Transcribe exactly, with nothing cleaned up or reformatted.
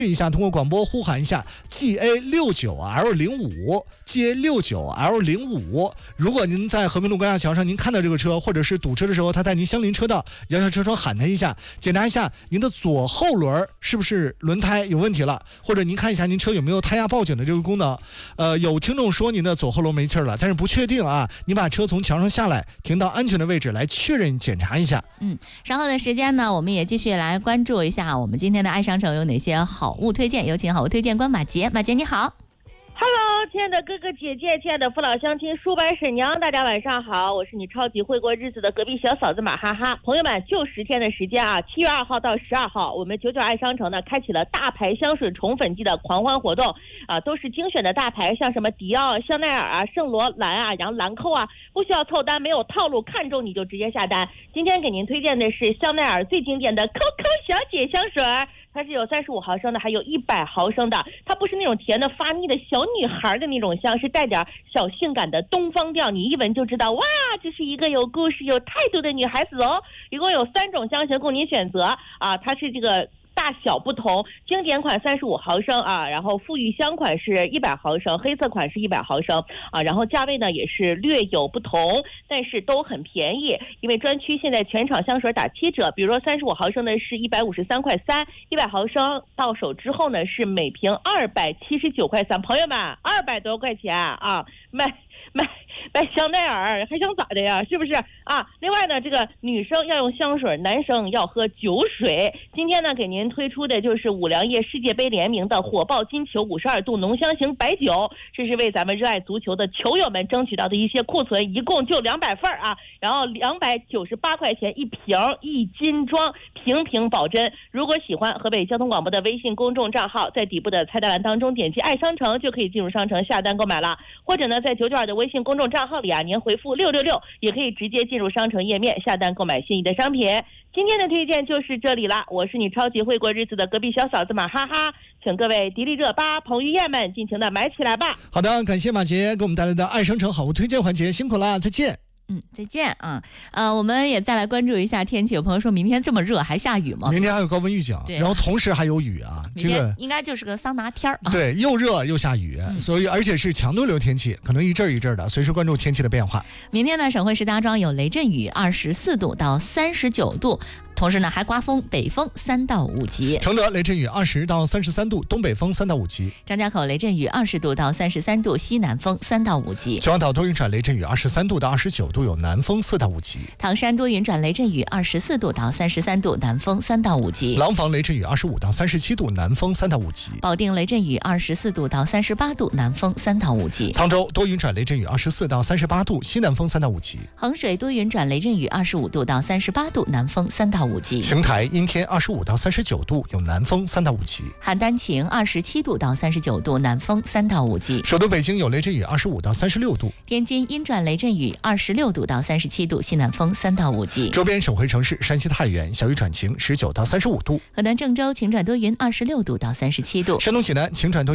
一下，通过广播呼喊一下 G A 六九 L 零五 G A 六九 L 零五。如果您在和平路高架桥上，您看到这个车，或者是堵车的时候，他在您相邻车道，摇下车窗喊他一下，检查一下您的左后轮是不是轮胎有问题了，或者您看一下您车有没有胎压报警的这个功能。呃，有听众说您的左后轮没气了，但是不确定啊，你把车从桥上下来，停到安全的位置来确认检查一下。 嗯，稍后的时间呢，我们也继续来关注一下我们今天的爱商城有哪些好物推荐，有请好物推荐官马杰。马杰你好。 Hello， 亲爱的哥哥姐姐，亲爱的父老乡亲，叔伯婶娘，大家晚上好，我是你超级会过日子的隔壁小嫂子马哈哈。朋友们，就十天的时间啊，七月二号到十二号，我们九九爱商城呢开启了大牌香水宠粉季的狂欢活动啊，都是精选的大牌，像什么迪奥、香奈儿啊、圣罗兰啊，然后兰蔻啊，不需要凑单，没有套路，看中你就直接下单。今天给您推荐的是香奈儿最经典的 Coco 小姐香水。它是有三十五毫升的，还有一百毫升的。它不是那种甜的发腻的小女孩的那种香，是带点小性感的东方调，你一闻就知道，哇，这是一个有故事有态度的女孩子哦。一共有三种香型供您选择啊，它是这个大小不同，经典款三十五毫升啊，然后馥郁香款是一百毫升，黑色款是一百毫升啊，然后价位呢也是略有不同，但是都很便宜，因为专区现在全场香水打七折，比如说三十五毫升的是一百五十三块三，一百毫升到手之后呢是每瓶二百七十九块三，朋友们二百多块钱啊，卖买买香奈儿还想咋的呀？是不是啊？另外呢，这个女生要用香水，男生要喝酒水。今天呢，给您推出的就是五粮液世界杯联名的火爆金球五十二度浓香型白酒，这是为咱们热爱足球的球友们争取到的一些库存，一共就两百份啊，然后两百九十八块钱一瓶，一斤装，瓶瓶保真。如果喜欢河北交通广播的微信公众账号，在底部的菜单栏当中点击爱商城就可以进入商城下单购买了，或者呢，在九九二的微信公众账号里啊，您回复六六六也可以直接进入商城页面下单购买心仪的商品。今天的推荐就是这里了，我是你超级会过日子的隔壁小嫂子马哈哈，请各位迪丽热巴、彭于晏们尽情的买起来吧。 好的，感谢马杰给我们带来的爱商城好物推荐环节，辛苦了，再见。 嗯，再见啊！呃，我们也再来关注一下天气。有朋友说明天这么热还下雨吗？ 明天还有高温预警，然后同时还有雨啊， 这个应该就是个桑拿天儿。 对，又热又下雨，嗯、所以而且是强对流天气，可能一阵一阵的，随时关注天气的变化。 明天呢，省会石家庄有雷阵雨，二十四度到三十九度。同时呢，还刮风，北风三到五级。 承德雷阵雨二十到三十三度，东北风三到五级。 张家口雷阵雨二十度到三十三度，西南风三到五级。 秦皇岛多云转雷阵雨二十三度到二十九度，有南风四到五级。 唐山多云转雷阵雨二十四度到三十三度，南风三到五级。 廊坊雷阵雨二十五到三十七度，南风三到五级。 保定雷阵雨二十四度到三十八度，南风三到五级。 沧州多云转雷阵雨二十四到三十八度，西南风三到五级。 衡水多云转雷阵雨二十五度到三十八度，南风三到五级。 邢台阴天二十五到三十九度，有南风三到五级。 邯郸晴二十七度到三十九度，南风三到五级。 首都北京有雷阵雨二十五到三十六度。 天津阴转雷阵雨二十六度到三十七度，西南风三到五级。 周边省会城市山西太原小雨转晴十九到三十五度。 河南郑州晴转多云二十六度到三十七度。 山东济南晴转多云